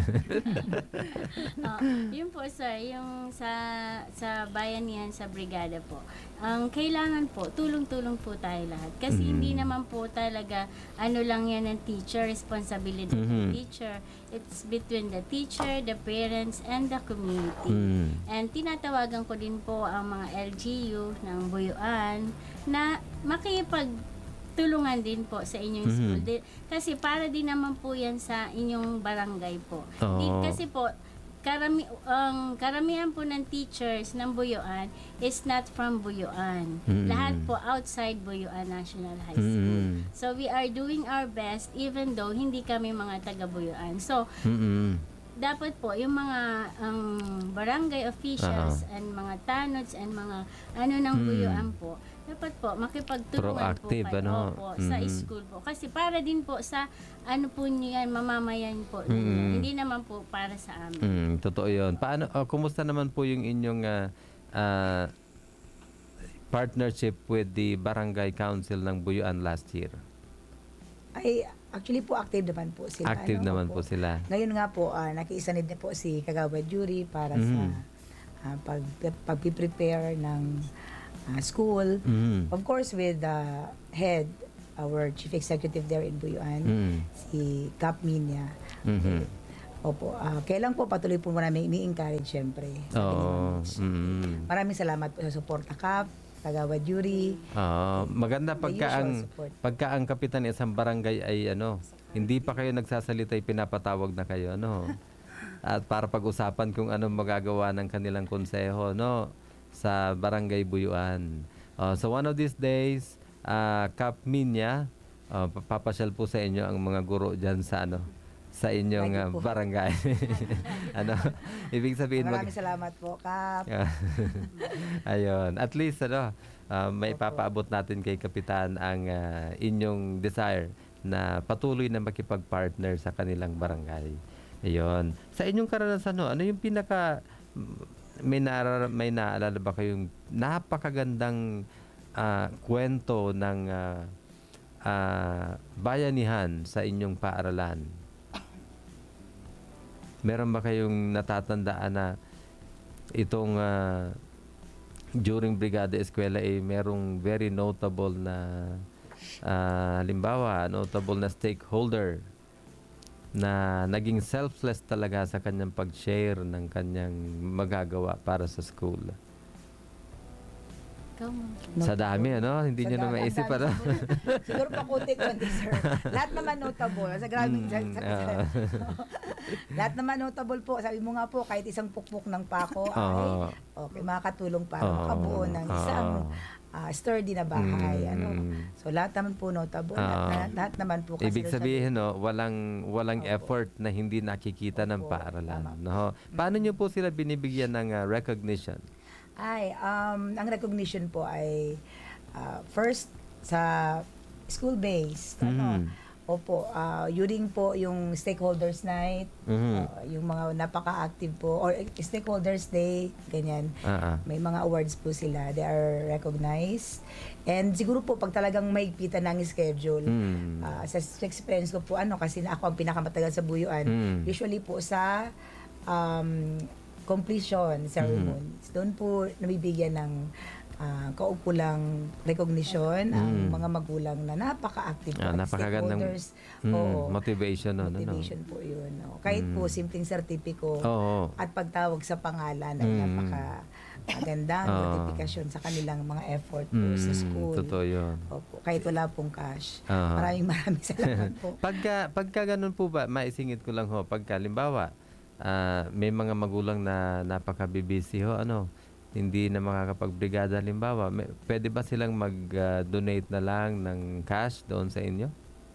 Yun po, sir, yung sa bayanihan, sa brigada po. Ang kailangan po, tulong-tulong po tayo lahat. Kasi hindi naman po talaga, lang yan ng teacher, responsibility ng teacher. It's between the teacher, the parents, and the community. And tinatawagan ko din po ang mga LGU ng Buyuan na tulungan din po sa inyong school. Kasi para din naman po yan sa inyong barangay po. Kasi po, karamihan po ng teachers ng Buyuan is not from Buyuan. Lahat po outside Buyuan National High School. So we are doing our best even though hindi kami mga taga Buyuan. So, dapat po yung mga barangay officials and mga tanods and mga ng Buyuan po, dapat po makipagtulungan proactive, po kayo sa school po. Kasi para din po sa po niyan, mamamayan po ninyo. Hindi naman po para sa amin. Totoo yun. Kumusta naman po yung inyong partnership with the Barangay Council ng Buyuan last year? Ay, Actually po, active naman po sila. Active naman po sila. Ngayon nga po, nakiisanid na po si Kagawad Jury para sa pag-prepare ng school. Of course, with the head, our chief executive there in Buyuan, si Cap Minya. Opo, kailan po patuloy po namin ini-encourage syempre. Maraming salamat po sa suporta, Cap, Kagawad Jury. Maganda The pagka usual ang support. kapitan ng isang barangay ay hindi pa kayo nagsasalita ay pinapatawag na kayo at para pag-usapan kung anong magagawa ng kanilang konseho sa Barangay Buyuan. So one of these days, Kap Minya, papasyal po sa inyo ang mga guro diyan sa inyong Lagi po. barangay. Ibig sabihin Maraming salamat po, Cap. Ayun. At least may papaabot natin kay Kapitan ang inyong desire na patuloy na makipag-partner sa kanilang barangay. Ayun. Sa inyong karanasan, ano yung pinaka may naalala ba kayong napakagandang kwento ng bayanihan sa inyong paaralan? Meron ba kayong natatandaan na itong during Brigada Eskwela merong very notable na halimbawa, notable na stakeholder na naging selfless talaga sa kanyang pag-share ng kanyang magagawa para sa school? Ikaw mo. Sa dami, Hindi nyo na maisip, Siguro pa konti-konti, sir. Lahat naman notable. Sa grabing, lahat naman notable po. Sabi mo nga po, kahit isang pukpok ng pako ay okay, makakatulong para makabuo ng isang sturdy na bahay. So, lahat naman po notable. Lahat naman po. Ibig sabihin, walang effort na hindi nakikita ng paaralan. Paano nyo po sila binibigyan ng recognition? Ang recognition po ay first sa school-based. Opo, during po yung stakeholders night, yung mga napaka-active po, or stakeholders day, ganyan. May mga awards po sila. They are recognized. And siguro po, pag talagang mahigpitan ng schedule, sa experience ko po, kasi ako ang pinakamatagal sa Buyuan, usually po sa completion ceremonies. Doon po nabibigyan ng kaukulang recognition ang mga magulang na napaka-active po. Napakagandang Stakeholders. motivation. Motivation po yun. Kahit po simpleng sertipiko at pagtawag sa pangalan ay napaka-magandang notifikasyon sa kanilang mga effort po sa school. Totoo yun. Opo, kahit wala pong cash. Maraming salamat po. Pagka ganun po ba, maisingit ko lang pagka limbawa, may mga magulang na napaka-busy hindi na makakapag-brigada halimbawa, pwede ba silang mag-donate na lang ng cash doon sa inyo?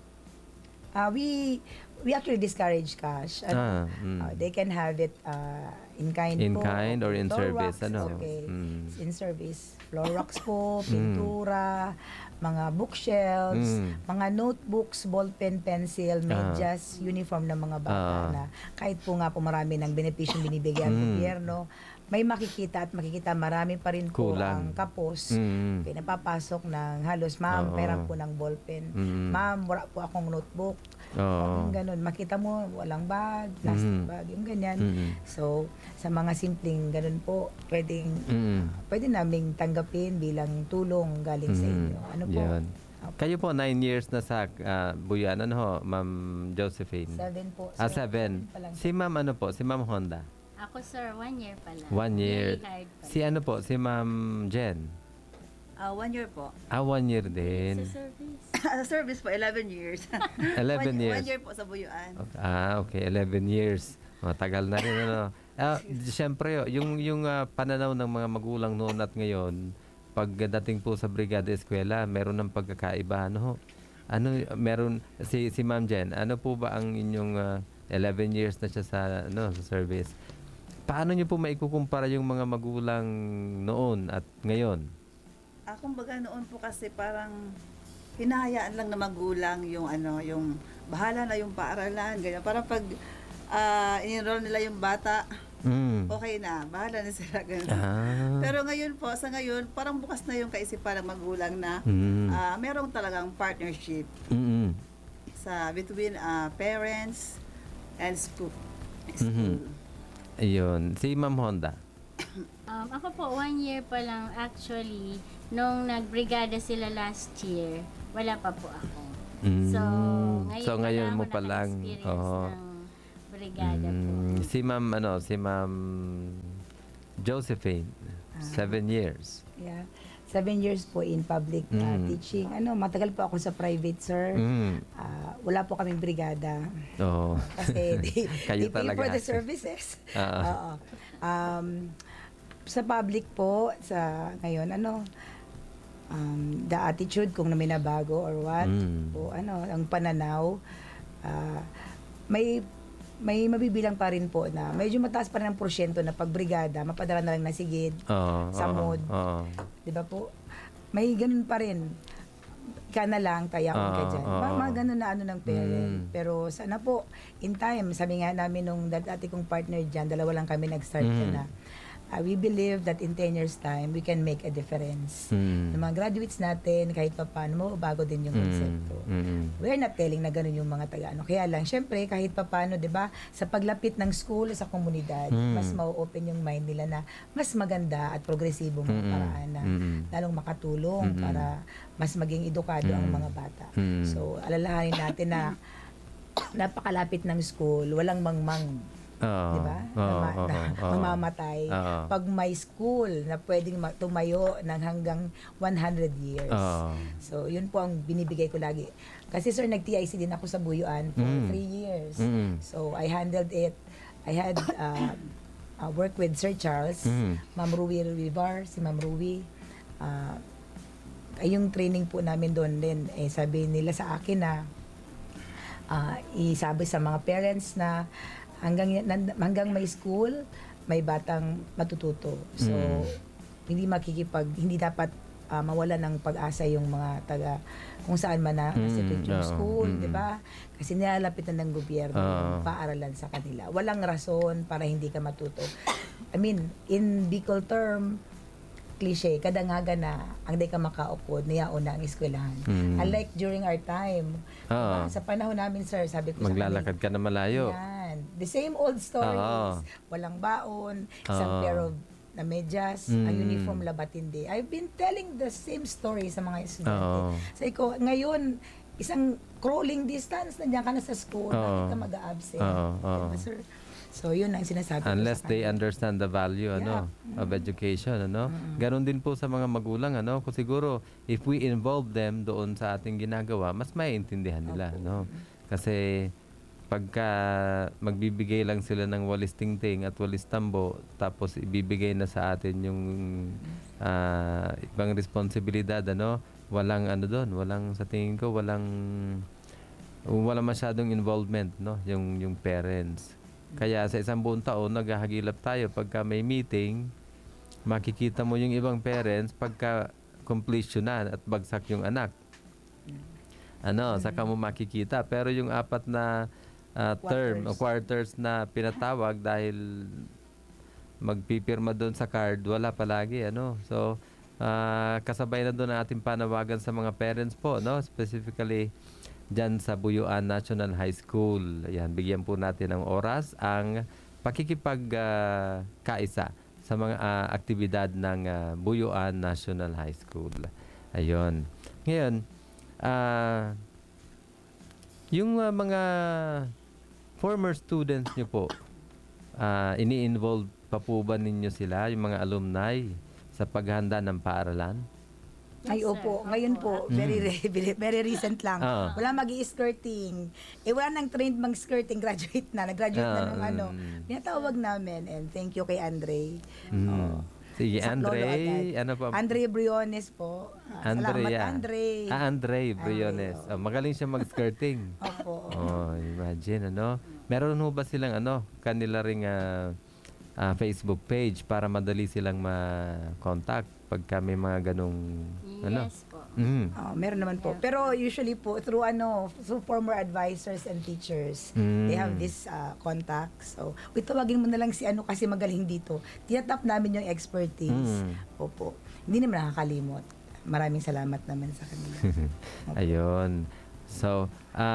We actually discourage cash. They can have it in kind In po. kind or in Floor service, rocks, okay. In service. Floor rocks po, pintura, mga bookshelves, mga notebooks, ballpen, pencil, medyas, uniform ng mga bata na kahit po nga po marami ng benepisyo binibigyan ng gobyerno, may makikita at makikita marami pa rin po ang kapos. Pinapapasok ng halos, ma'am, perang po ng ballpen. Ma'am, wala po akong notebook. Yung ganun. Makita mo, walang bag, plastic bag, yung ganyan. So, sa mga simpleng ganun po, pwede naming tanggapin bilang tulong galing sa inyo. Ano po? Yan. Kayo po, 9 years na sa Buyuan. Ma'am Josephine? 7 po. 7. Si ma'am Si ma'am Honda? Ako, sir, 1 year pa lang. 1 year. Very hard pa. Si ma'am Jen? 1 year po. 1 year din. Sa service. Sa service po, 11 years. 11 years. 1 year po sa Buyuan. Okay. 11 years. Matagal na rin, Siyempre, yung pananaw ng mga magulang noon at ngayon, pagdating po sa Brigada Eskwela, meron ng pagkakaiba, meron, si Ma'am Jen, ano po ba ang inyong 11 years na siya sa service? Paano niyo po maikukumpara yung mga magulang noon at ngayon? Kumbaga noon po kasi parang hinahayaan lang na magulang yung yung bahala na yung paaralan, ganyan. Parang pag in-enroll nila yung bata, okay na, bahala na sila, ganyan. Pero ngayon po, sa ngayon, parang bukas na yung kaisipan ng magulang na merong talagang partnership. sa between parents and school. Ayun. Si Ma'am Honda. Ako po, 1 year pa lang actually. Nung nagbrigada sila last year, wala pa po ako. So, ngayon mo pa lang. naka-experience ng brigada po. Si Ma'am Josephine, 7 years. Yeah. 7 years po in public teaching. Matagal po ako sa private, sir. Wala po kaming brigada. Oo. Kasi Kayo they pay talaga. for the services. Oo. Oo. Sa public po, ngayon, the attitude kung may nabago or what, o ang pananaw, may mabibilang pa rin po na medyo mataas pa rin ang porsyento na pag brigada, mapadala na lang na sigid, sa mod. Di ba po? May ganun pa rin. Ika na lang, tayaon ka dyan. Mga ganun na ng parent. Pero sana po, in time, sabi nga namin nung dati kong partner dyan, 2 lang kami nag-start na. We believe that in 10 years' time, we can make a difference. Yung mga graduates natin, kahit pa paano, bago din yung konsepto. We're not telling na ganun yung mga taga-ano. Kaya lang, syempre, kahit pa paano, di ba, sa paglapit ng school sa komunidad, mas ma-open yung mind nila na mas maganda at progresibo mga paraan na lalong makatulong para mas maging edukado ang mga bata. So, alalahanin natin na napakalapit ng school, walang mangmang. Di ba? Mamamatay. Pag may school na pwedeng tumayo ng hanggang 100 years. So, yun po ang binibigay ko lagi. Kasi sir, nag-TIC din ako sa Buyuan for 3 years. So, I handled it. I had work with Sir Charles, Ma'am Ruby Rivar, si Ma'am Ruby. Yung training po namin doon din, sabi nila sa akin na isabi sa mga parents na hanggang may school, may batang matututo. So, hindi dapat mawala ng pag-asa yung mga taga kung saan man na yung school, di ba? Kasi nilalapitan ng gobyerno yung paaralan sa kanila. Walang rason para hindi ka matuto. I mean, in Bicol term, cliche, kadangaga na ang di ka makaukod, niyaon na ang eskwelahan. Unlike during our time, diba? Sa panahon namin, sir, sabi ko maglalakad ka na malayo. Yan. The same old stories. Walang baon, isang pair of na medyas, ang uniform labatindi. I've been telling the same story sa mga estudyante. Sabi ko, ngayon, isang crawling distance, nandiyan ka na sa school, bakit ka mag-a-absent? Diba, sir? So, yun ang sinasabi ko Unless sa they kanila. understand the value of education. Ganon din po sa mga magulang. Kung siguro, if we involve them doon sa ating ginagawa, mas maiintindihan nila. Kasi pagka magbibigay lang sila ng walis tingting at walis tambo, tapos ibibigay na sa atin yung ibang responsibilidad, walang doon, sa tingin ko, walang masyadong involvement, yung parents. Kaya sa isang buong taon, naghahagilap tayo. Pagka may meeting, makikita mo yung ibang parents pagka completion na at bagsak yung anak. Saka mo makikita. Pero yung 4 na term o quarters na pinatawag dahil magpipirma doon sa card, wala palagi. So, kasabay na doon ang ating panawagan sa mga parents po, specifically dyan sa Buyuan National High School. Ayan, bigyan po natin ng oras ang pakikipagkaisa sa mga aktibidad ng Buyuan National High School. Ayun. Ngayon, yung mga former students nyo po, ini-involve pa po ba ninyo sila, yung mga alumni, sa paghanda ng paaralan? Ay, opo. Ngayon po, very recent lang. Wala mag-i-skirting. Wala nang trained mag-skirting. Graduate na. Nag-graduate na ng Pinatawag namin. And thank you kay Andre. Sige, Sa Andre. Lolo agad. Ano pa? Andre Briones po. Salamat, Andre. Andre Briones. Magaling siya mag-skirting. Opo. Imagine, Meron ho ba silang, kanila ring Facebook page para madali silang ma-contact pagka may mga ganong, Yes po. Meron naman po. Pero usually po, through former advisors and teachers, they have this contacts. So, tawagin mo na lang si kasi magaling dito. Tinatap namin yung expertise. Opo. Hindi naman nakakalimot. Maraming salamat naman sa kanila. Ayun. So,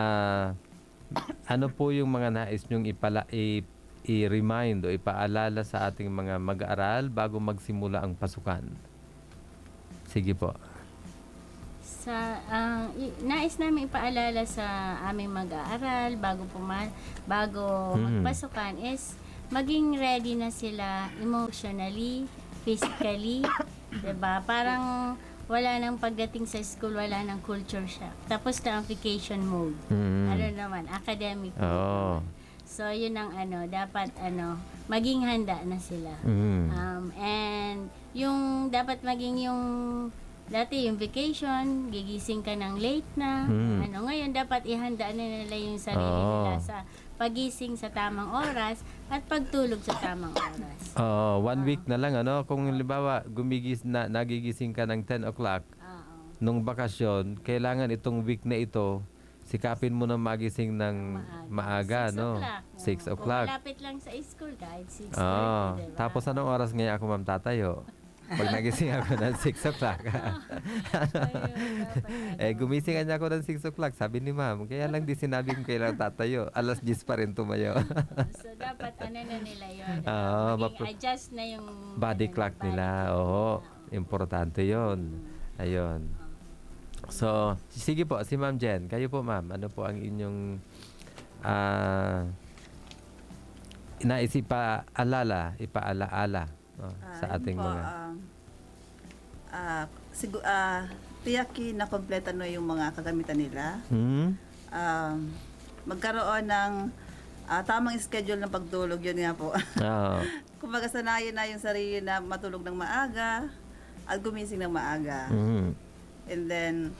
ano po yung mga nais nyong i-remind o ipaalala sa ating mga mag-aaral bago magsimula ang pasukan? Sige po. Nais namin ipaalala sa aming mag-aaral bago magpasukan is maging ready na sila emotionally, physically, 'di ba? Parang wala nang pagdating sa school, wala nang culture shock. Tapos na application mode. Ano naman, academic mode. Oh. So, yun ang dapat maging handa na sila. And yung dapat maging yung dati yung vacation, gigising ka ng late na. Ngayon dapat ihanda na nila yung sarili nila sa pagising sa tamang oras at pagtulog sa tamang oras. 1 week na lang, Kung halimbawa, nagigising ka ng 10 o'clock, nung bakasyon, kailangan itong week na ito, sikapin mo na magising ng maaga, 6 o'clock. Kung malapit lang sa school, kahit 6:30, diba? Tapos anong oras ngayon ako, ma'am, tatayo? Pag nagising ako ng 6 o'clock. Gumising ako ng 6 o'clock. Sabi ni ma'am, kaya lang di sinabi kong kailan tatayo. 10:00 pa rin tumayo. So, dapat na nila yun. Adjust na yung body clock nila. Oo, importante yon. Ayun. So, sige po, si Ma'am Jen. Kayo po, ma'am. Ano po ang inyong ipaalaala sa ating mga... Tiyakin na kompleto na yung mga kagamitan nila. Magkaroon ng tamang schedule ng pagtulog, yun nga po. Kumbaga sanayin na yung sarili na matulog ng maaga at gumising ng maaga. And then,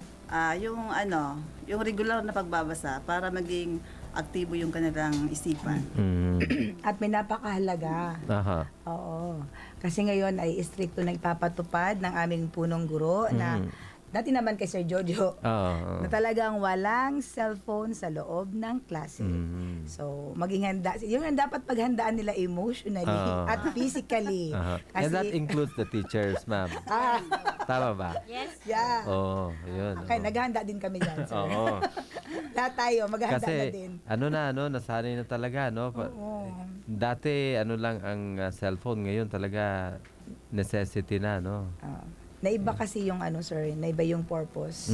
yung regular na pagbabasa para maging aktibo yung kanilang isipan. At may napakahalaga. Oo. Kasi ngayon ay stricto na ipapatupad ng aming punong guro na dati naman kay Sir Jojo na talagang walang cellphone sa loob ng klase. So, maging handa. Yung dapat paghandaan nila emotionally at physically. Kasi, and that includes the teachers, ma'am. Tama ba? Yes. Yeah. Yun. Okay, naghahanda din kami dyan, sir. Lahat tayo, maghahanda na din. Kasi, nasanay na talaga, Dati, lang ang cellphone. Ngayon talaga, necessity na, Naiba kasi yung sir, naiba yung purpose.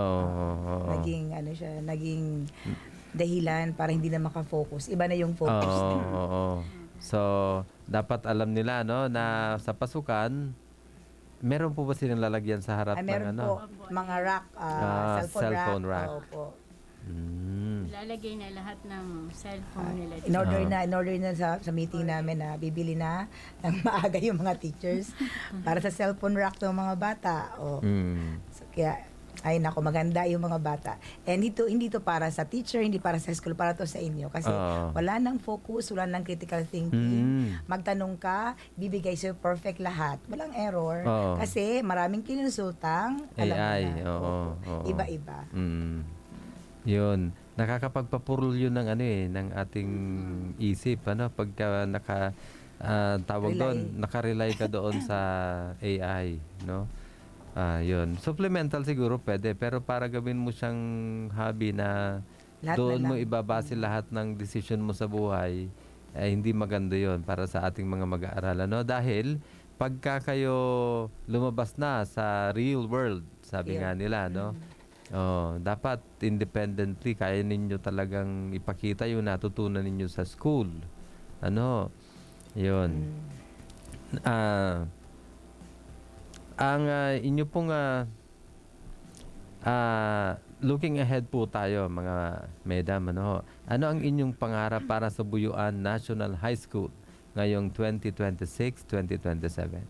Naging naging dahilan para hindi na makafocus. Iba na yung focus. So, dapat alam nila na sa pasukan, meron po ba silang lalagyan sa harap ng meron po, mga rack, cellphone rack. Opo. Lalagay na lahat ng cellphone nila. In order na sa meeting namin na bibili na ng maaga yung mga teachers para sa cellphone rack ng mga bata. So, kaya, ay nako, maganda yung mga bata. And hindi to para sa teacher, hindi para sa school, para to sa inyo. Kasi wala nang focus, wala nang critical thinking. Magtanong ka, bibigay sa'yo perfect lahat. Walang error. Kasi maraming kinusultang, alam AI. mo na. Iba-iba. Yun. Nakakapagpapurol yun ng ng ating isip, pagka tawag doon, nakarely ka doon sa AI, yun. Supplemental siguro pwede, pero para gawin mo siyang hobby na lahat doon mo ibabase lahat ng decision mo sa buhay, hindi maganda yun para sa ating mga mag-aaral. Dahil pagka kayo lumabas na sa real world, sabi nga nila, dapat independently kaya ninyo talagang ipakita yung natutunan ninyo sa school. Yun. Ang inyo pong looking ahead po tayo, mga madam, ano ang inyong pangarap para sa Buyuan National High School ngayong 2026-2027?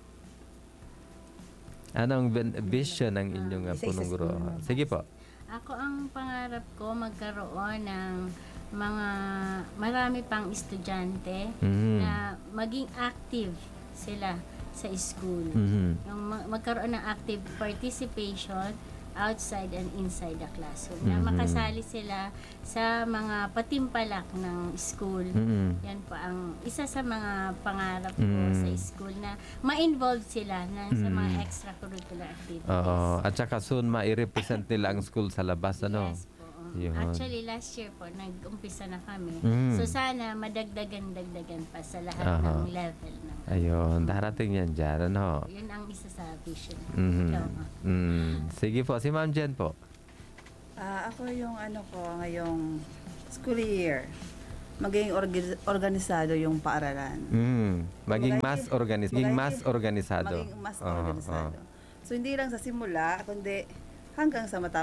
Anong vision ng inyong punong guro? Sige po. Ako, ang pangarap ko magkaroon ng marami pang estudyante na maging active sila sa school. Yung magkaroon ng active participation outside and inside the classroom. Na Mhm. makasali sila sa mga patimpalak ng school. Yan po ang isa sa mga pangarap ko sa school, na ma-involve sila sa mga extracurricular activities. Oo. At saka soon, ma-represent nila ang school sa labas, ano? Yes po. Yun. Actually, last year po, nag-umpisa na kami. Mm. So, sana madagdagan pa sa lahat Aha. ng level. Ayun, darating yan dyan, ano? Yun ang isa sa vision. Mhm. Ikaw, Sige po, si Ma'am Jen po. Ako yung ngayong school year, maging organisado yung paaralan. Maging mas organisado. Maging mas Oo, organisado. So, hindi lang sa simula, kundi hanggang sa